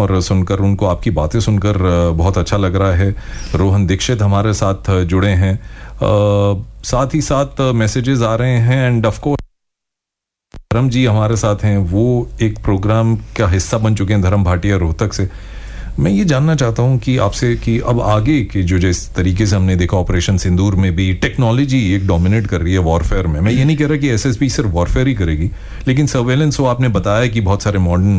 और सुनकर उनको आपकी बातें सुनकर बहुत अच्छा लग रहा है। रोहन दीक्षित हमारे साथ जुड़े हैं, साथ ही साथ मैसेजेस आ रहे हैं एंड ऑफ कोर्स धर्म जी हमारे साथ हैं, वो एक प्रोग्राम का हिस्सा बन चुके हैं, धर्म भाटिया रोहतक से। मैं ये जानना चाहता हूं कि आपसे कि अब आगे की जो जिस तरीके से हमने देखा ऑपरेशन सिंदूर में भी टेक्नोलॉजी एक डोमिनेट कर रही है वॉरफेयर में। मैं ये नहीं कह रहा कि एसएसबी सिर्फ वॉरफेयर ही करेगी, लेकिन सर्वेलेंस वो आपने बताया कि बहुत सारे मॉडर्न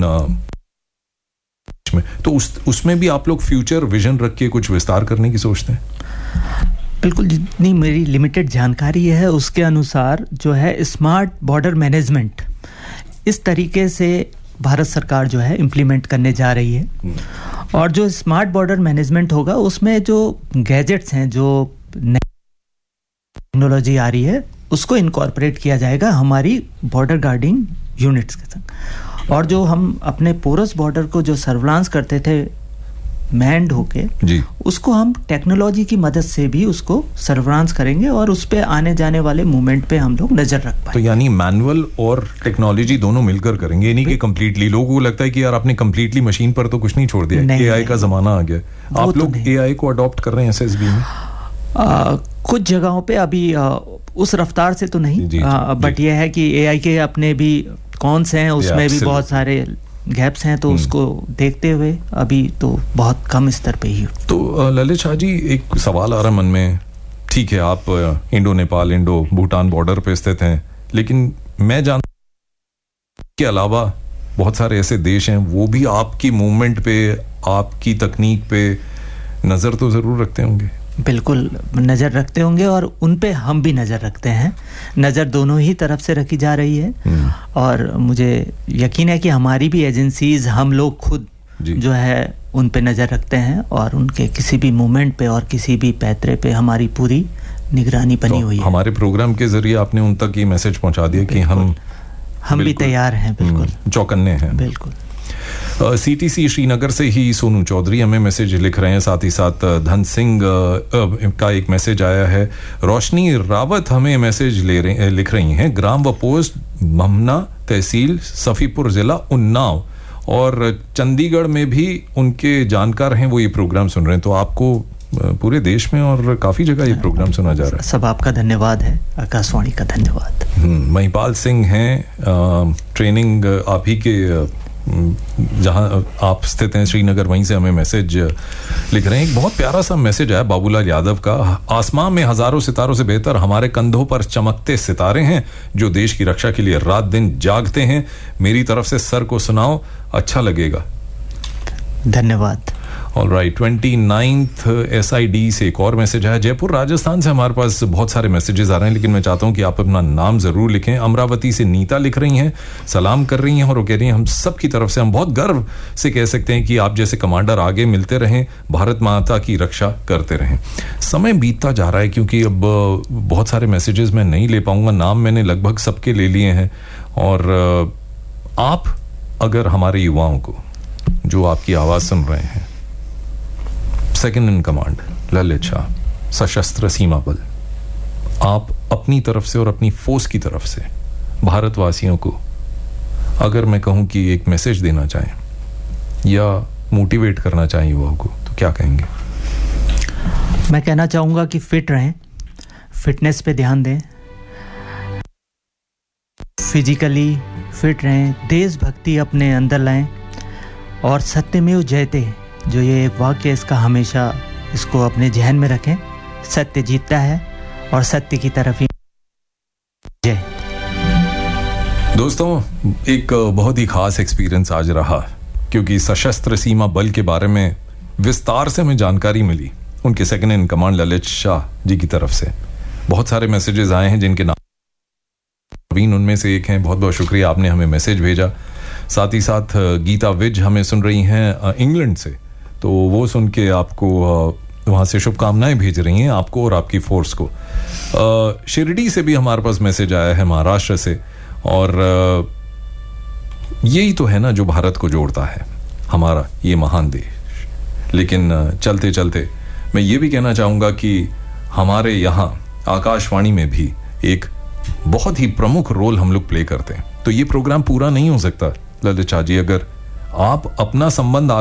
में, तो उसमें भी आप लोग फ्यूचर विजन रख के कुछ विस्तार करने की सोचते हैं? बिल्कुल, जितनी मेरी लिमिटेड जानकारी है उसके अनुसार जो है स्मार्ट बॉर्डर मैनेजमेंट इस तरीके से भारत सरकार जो है इम्प्लीमेंट करने जा रही है। और जो स्मार्ट बॉर्डर मैनेजमेंट होगा उसमें जो गैजेट्स हैं, जो टेक्नोलॉजी आ रही है, उसको इनकॉर्पोरेट किया जाएगा हमारी बॉर्डर गार्डिंग यूनिट्स के साथ। और जो हम अपने पोरस बॉर्डर को जो सर्विलांस करते थे मैंड होके, उसको हम टेक्नोलॉजी की मदद से भी उसको सर्विलांस करेंगे और उस पे आने जाने वाले मूवमेंट पे हम लोग नजर रख पाएंगे। तो यानी मैनुअल और टेक्नोलॉजी दोनों मिलकर करेंगे, नहीं कि कंप्लीटली। लोगों को लगता है कि यार आपने कंप्लीटली मशीन पर तो कुछ नहीं छोड़ दिया, एआई का जमाना आ गया। आप लोग एआई को अडॉप्ट कर रहे हैं एसएसबी में? कुछ जगहों पे अभी उस रफ्तार से तो नहीं, बट यह है कि एआई के अपने भी कौन से हैं, उसमें भी बहुत सारे गैप्स हैं, तो उसको देखते हुए अभी तो बहुत कम स्तर पे ही। तो ललित शाह जी, एक सवाल आ रहा मन में। ठीक है, आप Indo Nepal, Indo Bhutan border पे स्थित हैं, लेकिन मैं जानता के अलावा बहुत सारे ऐसे देश हैं वो भी आपकी मूवमेंट पे, आपकी तकनीक पे नजर तो जरूर रखते होंगे। बिल्कुल नज़र रखते होंगे और उन पे हम भी नज़र रखते हैं। नज़र दोनों ही तरफ से रखी जा रही है और मुझे यकीन है कि हमारी भी एजेंसीज, हम लोग खुद जो है उन पे नज़र रखते हैं और उनके किसी भी मूवमेंट पे और किसी भी पैतरे पे हमारी पूरी निगरानी बनी हुई है। हमारे प्रोग्राम के जरिए आपने उन तक ये मैसेज पहुंचा दिया कि हम भी तैयार हैं, बिल्कुल चौकन्ने हैं। बिल्कुल। सीटीसी श्रीनगर से ही सोनू चौधरी हमें मैसेज लिख रहे हैं, साथ ही साथ धन सिंह का एक मैसेज आया है। रोशनी रावत हमें मैसेज लिख रही हैं, ग्राम व पोस्ट ममना, तहसील सफीपुर, जिला उन्नाव, और चंडीगढ़ में भी उनके जानकार हैं, वो ये प्रोग्राम सुन रहे हैं। तो आपको पूरे देश में और काफी जगह ये प्रोग्राम सुना जा रहा है। सब आपका धन्यवाद है, आकाशवाणी का धन्यवाद। महिपाल सिंह हैं, ट्रेनिंग आप ही के जहां आप स्थित हैं श्रीनगर, वहीं से हमें मैसेज लिख रहे हैं। एक बहुत प्यारा सा मैसेज है बाबूलाल यादव का। आसमां में हजारों सितारों से बेहतर हमारे कंधों पर चमकते सितारे हैं जो देश की रक्षा के लिए रात दिन जागते हैं। मेरी तरफ से सर को सुनाओ, अच्छा लगेगा। धन्यवाद। ऑलराइट, 29th SID से एक और मैसेज है। जयपुर राजस्थान से हमारे पास बहुत सारे मैसेजेस आ रहे हैं, लेकिन मैं चाहता हूं कि आप अपना नाम जरूर लिखें। अमरावती से नीता लिख रही हैं, सलाम कर रही हैं और वो कह रही हैं हम सब की तरफ से हम बहुत गर्व से कह सकते हैं कि आप जैसे कमांडर आगे मिलते रहें, भारत माता की रक्षा करते रहें। समय बीतता जा रहा है क्योंकि अब बहुत सारे मैसेजेस मैं नहीं ले पाऊंगा, नाम मैंने लगभग सबके ले लिए हैं। और आप अगर हमारे युवाओं को जो आपकी आवाज सुन रहे हैं, second in command Lalit Shah, सशस्त्र सीमा बल, आप अपनी तरफ से और अपनी फोर्स की तरफ से भारतवासियों को अगर मैं कहूं कि एक मैसेज देना चाहें या मोटिवेट करना चाहें युवाओं को, तो क्या कहेंगे? मैं कहना चाहूंगा कि फिट रहें, फिटनेस पे ध्यान दें, फिजिकली फिट रहें, देशभक्ति अपने अंदर लाएं और सत्यमेव जयते जो ये एक वाक्य, इसका हमेशा इसको अपने जहन में रखें। सत्य जीतता है और सत्य की तरफ ही जय। दोस्तों, एक बहुत ही खास एक्सपीरियंस आज रहा क्योंकि सशस्त्र सीमा बल के बारे में विस्तार से हमें जानकारी मिली उनके second in command Lalit Shah ji की तरफ से। बहुत सारे मैसेजेस आए हैं जिनके नाम उनमें से एक हैं। बहुत बहुत शुक्रिया, आपने हमें मैसेज भेजा। साथ ही साथ गीता विज हमें सुन रही हैं इंग्लैंड से, तो वो सुन के आपको वहाँ से शुभकामनाएं भेज रही हैं आपको और आपकी फोर्स को। शिरडी से भी हमारे पास मैसेज आया है, महाराष्ट्र से, और यही तो है ना जो भारत को जोड़ता है, हमारा ये महान देश। लेकिन चलते चलते मैं ये भी कहना चाहूँगा कि हमारे यहाँ आकाशवाणी में भी एक बहुत ही प्रमुख रोल हम लोग प्ले करते हैं। तो ये प्रोग्राम पूरा नहीं हो सकता ललित शाह जी अगर आप अपना संबंध